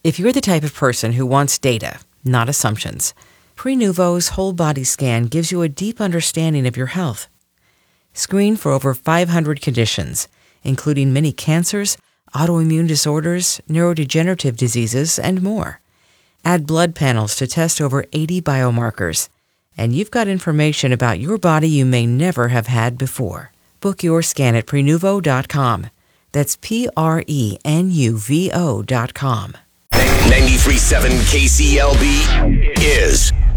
If you're the type of person who wants data, not assumptions, Prenuvo's whole body scan gives you a deep understanding of your health. Screen for over 500 conditions, including many cancers, autoimmune disorders, neurodegenerative diseases, and more. Add blood panels to test over 80 biomarkers, and you've got information about your body you may never have had before. Book your scan at Prenuvo.com. That's Prenuvo.com. 93.7 KCLB is